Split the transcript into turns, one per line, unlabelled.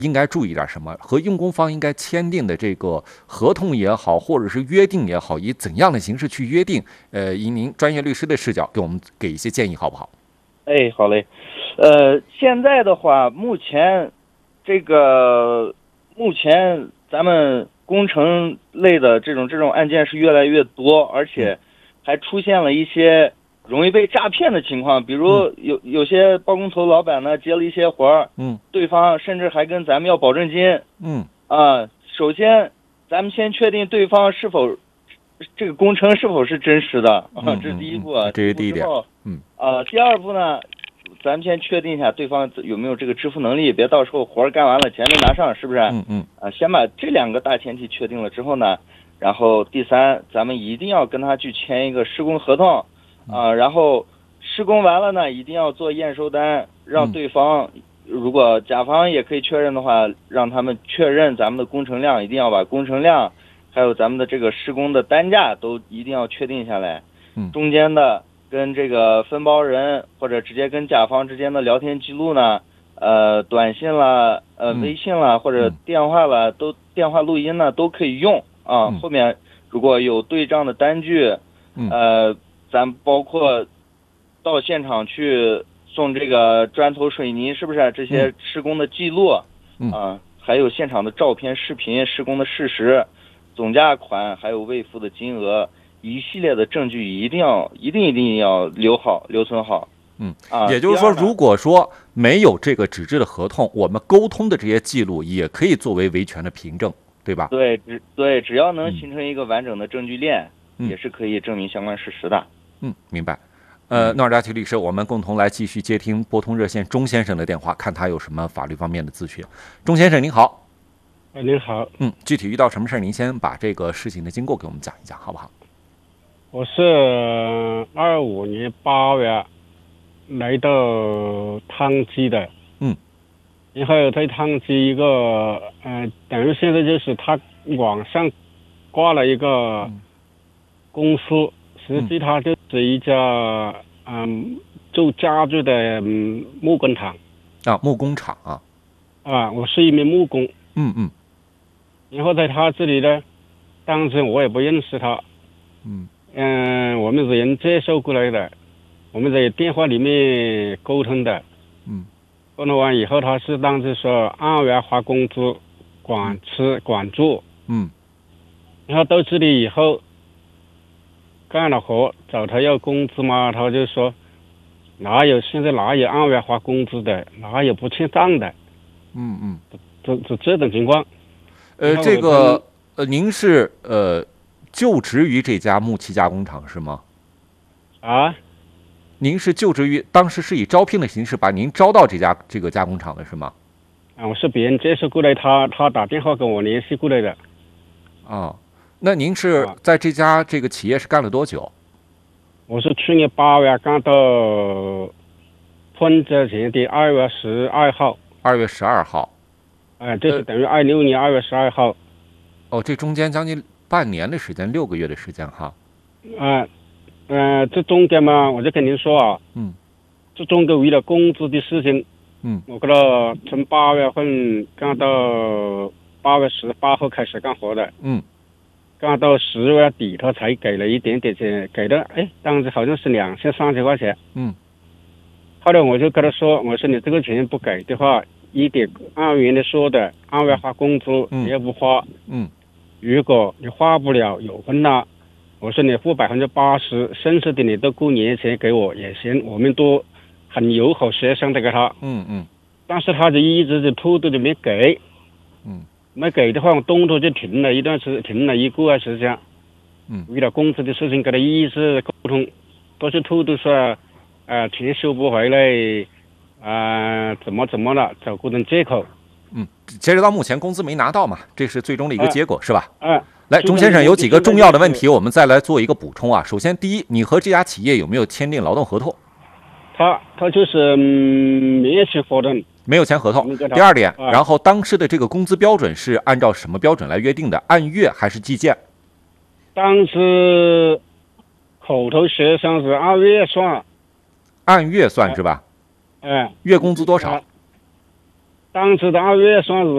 应该注意点什么？和用工方应该签订的这个合同也好，或者是约定也好，以怎样的形式去约定？以您专业律师的视角，给我们给一些建议，好不好？
哎，好嘞。现在的话，目前咱们工程类的这种案件是越来越多，而且还出现了一些容易被诈骗的情况，比如有些包工头老板呢接了一些活儿，对方甚至还跟咱们要保证金，首先咱们先确定对方是否这个工程是否是真实的这是第一步，
这是第一点。
第二步呢，咱们先确定一下对方有没有这个支付能力，别到时候活儿干完了钱没拿上，是不是？先把这两个大前提确定了之后呢，然后第三，咱们一定要跟他去签一个施工合同，然后施工完了呢，一定要做验收单，让对方，如果甲方也可以确认的话，让他们确认咱们的工程量，一定要把工程量，还有咱们的这个施工的单价都一定要确定下来，中间的跟这个分包人或者直接跟甲方之间的聊天记录呢，短信了，微信了或者电话了，电话录音呢都可以用啊。后面如果有对账的单据，咱包括到现场去送这个砖头水泥，是不是这些施工的记录还有现场的照片、视频、施工的事实、总价款，还有未付的金额。一系列的证据一定要留存好。
也就是说，如果说没有这个纸质的合同，我们沟通的这些记录也可以作为维权的凭证，对吧？
对，只要能形成一个完整的证据链，也是可以证明相关事实的。
明白。诺尔扎奇律师，我们共同来继续接听拨通热线钟先生的电话，看他有什么法律方面的咨询。钟先生您好。
您好。
具体遇到什么事儿，您先把这个事情的经过给我们讲一讲，好不好？
我是25年8月来到汤基的，然后在汤基一个等于现在就是他网上挂了一个公司，实际他就是一家做家具的木工厂
木工厂
我是一名木工，然后在他这里呢，当时我也不认识他，我们人介绍过来的，我们在电话里面沟通的，沟通完以后，他是当时说按月发工资，管吃管住，然后到这里以后干了活，找他要工资嘛，他就说现在哪有按月发工资的，哪有不欠账的，这种情况。
这个您是就职于这家木器加工厂是吗？您是就职于，当时是以招聘的形式把您招到这个加工厂的是吗？
我是别人介绍过来，他打电话跟我联系过来的。
那您是在这个企业是干了多久？
我是去年8月干到春节前的2月12号。
2月12号。
这是等于26年2月12号。
这中间将近半年的时间，6个月的时间哈。
这中间嘛，我就跟您说这中间为了工资的事情，我跟他从8月份干到8月18号开始干活的，干到10月底，他才给了一点点钱，给的当时好像是2300块钱，后来我就跟他说，我说你这个钱不给的话，一点按原来说的按月发工资你也不花，如果你花不了有分了，我说你付80%，剩下的你都过年前给我也行，我们都很友好协商的给他，但是他就一直就拖着就没给，没给的话，我中途就停了一段时间，停了1个月时间，为了工资的事情跟他一直沟通，都是拖着说钱收不回来，怎么了，找各种借口。
截止到目前工资没拿到嘛，这是最终的一个结果，是吧？来，钟先生有几个重要的问题，我们再来做一个补充首先，第一，你和这家企业有没有签订劳动合同？
他就是没有签合同，
没有签合同。第二点，然后当时的这个工资标准是按照什么标准来约定的？按月还是计件？
当时口头协商是按月算。
按月算是吧？月工资多少？
当时的按月算是